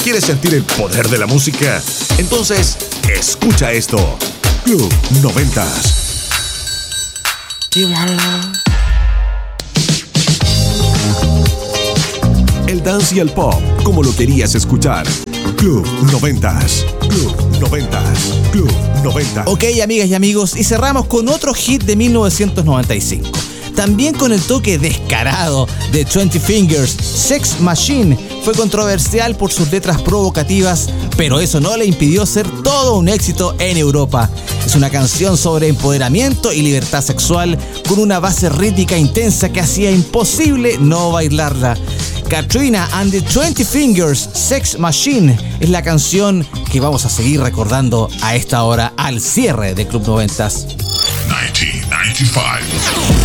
¿Quieres sentir el poder de la música? Entonces, escucha esto. Club 90s. El dance y el pop, como lo querías escuchar. Club 90s. Club 90s. Club 90s. Ok, amigas y amigos, y cerramos con otro hit de 1995. También con el toque descarado de 20 Fingers, Sex Machine fue controversial por sus letras provocativas, pero eso no le impidió ser todo un éxito en Europa. Es una canción sobre empoderamiento y libertad sexual con una base rítmica intensa que hacía imposible no bailarla. Katrina and the 20 Fingers, Sex Machine, es la canción que vamos a seguir recordando a esta hora al cierre de Club 90s. 1995.